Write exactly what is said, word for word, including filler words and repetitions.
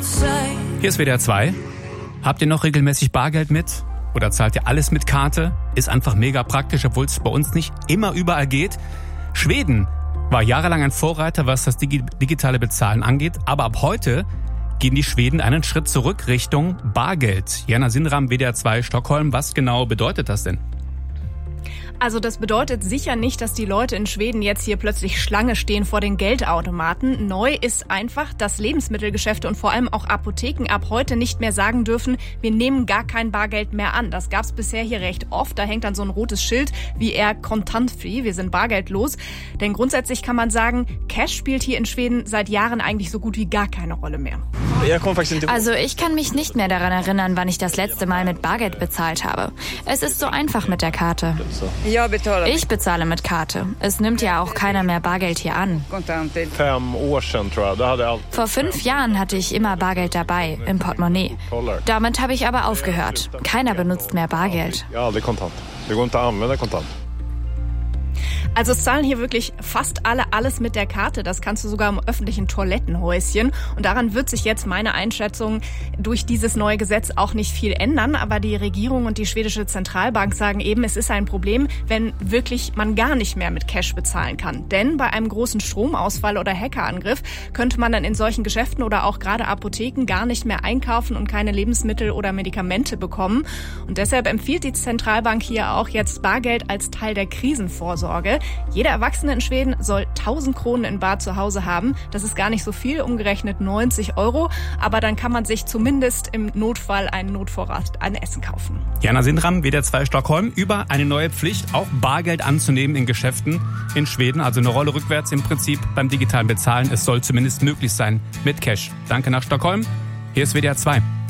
Hier ist W D R zwei. Habt ihr noch regelmäßig Bargeld mit? Oder zahlt ihr alles mit Karte? Ist einfach mega praktisch, obwohl es bei uns nicht immer überall geht. Schweden war jahrelang ein Vorreiter, was das digi- digitale Bezahlen angeht. Aber ab heute gehen die Schweden einen Schritt zurück Richtung Bargeld. Jana Sindram, W D R zwei Stockholm. Was genau bedeutet das denn? Also das bedeutet sicher nicht, dass die Leute in Schweden jetzt hier plötzlich Schlange stehen vor den Geldautomaten. Neu ist einfach, dass Lebensmittelgeschäfte und vor allem auch Apotheken ab heute nicht mehr sagen dürfen, wir nehmen gar kein Bargeld mehr an. Das gab es bisher hier recht oft. Da hängt dann so ein rotes Schild wie eher kontantfree, wir sind bargeldlos. Denn grundsätzlich kann man sagen, Cash spielt hier in Schweden seit Jahren eigentlich so gut wie gar keine Rolle mehr. Also ich kann mich nicht mehr daran erinnern, wann ich das letzte Mal mit Bargeld bezahlt habe. Es ist so einfach mit der Karte. Ich bezahle mit Karte. Es nimmt ja auch keiner mehr Bargeld hier an. Vor fünf Jahren hatte ich immer Bargeld dabei, im Portemonnaie. Damit habe ich aber aufgehört. Keiner benutzt mehr Bargeld. Also es zahlen hier wirklich fast alle alles mit der Karte. Das kannst du sogar im öffentlichen Toilettenhäuschen. Und daran wird sich jetzt meine Einschätzung durch dieses neue Gesetz auch nicht viel ändern. Aber die Regierung und die schwedische Zentralbank sagen eben, es ist ein Problem, wenn wirklich man gar nicht mehr mit Cash bezahlen kann. Denn bei einem großen Stromausfall oder Hackerangriff könnte man dann in solchen Geschäften oder auch gerade Apotheken gar nicht mehr einkaufen und keine Lebensmittel oder Medikamente bekommen. Und deshalb empfiehlt die Zentralbank hier auch jetzt Bargeld als Teil der Krisenvorsorge. Jeder Erwachsene in Schweden soll tausend Kronen in Bar zu Hause haben. Das ist gar nicht so viel, umgerechnet neunzig Euro. Aber dann kann man sich zumindest im Notfall einen Notvorrat an Essen kaufen. Jana Sindram, W D R zwei Stockholm, über eine neue Pflicht, auch Bargeld anzunehmen in Geschäften in Schweden. Also eine Rolle rückwärts im Prinzip beim digitalen Bezahlen. Es soll zumindest möglich sein mit Cash. Danke nach Stockholm. Hier ist W D R zwei.